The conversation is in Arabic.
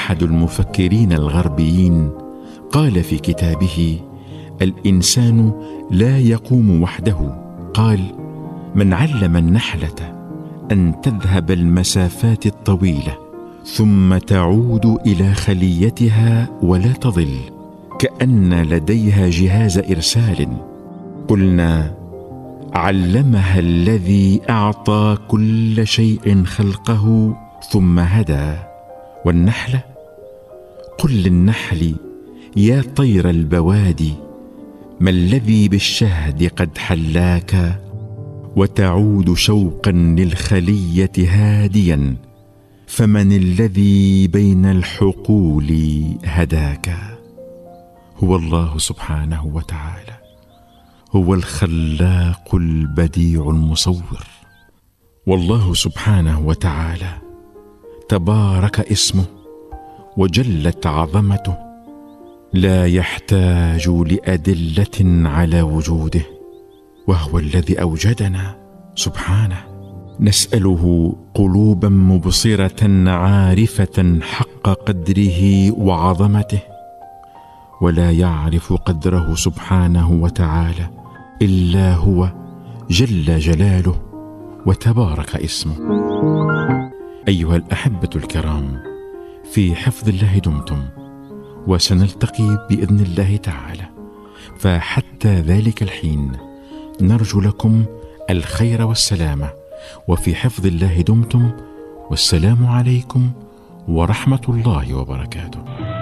أحد المفكرين الغربيين قال في كتابه: الإنسان لا يقوم وحده. قال: من علم النحلة أن تذهب المسافات الطويلة ثم تعود إلى خليتها ولا تضل، كأن لديها جهاز إرسال، قلنا: علمها الذي أعطى كل شيء خلقه ثم هدى. والنحلة: قل للنحل يا طير البوادي، ما الذي بالشهد قد حلاك، وتعود شوقا للخلية هاديا، فمن الذي بين الحقول هداك. هو الله سبحانه وتعالى، هو الخلاق البديع المصور. والله سبحانه وتعالى تبارك اسمه وجلت عظمته، لا يحتاج لأدلة على وجوده، وهو الذي أوجدنا سبحانه. نسأله قلوبا مبصرة عارفة حق قدره وعظمته، ولا يعرف قدره سبحانه وتعالى إلا هو جل جلاله وتبارك اسمه. أيها الأحبة الكرام، في حفظ الله دمتم، وسنلتقي بإذن الله تعالى، فحتى ذلك الحين نرجو لكم الخير والسلامة، وفي حفظ الله دمتم، والسلام عليكم ورحمة الله وبركاته.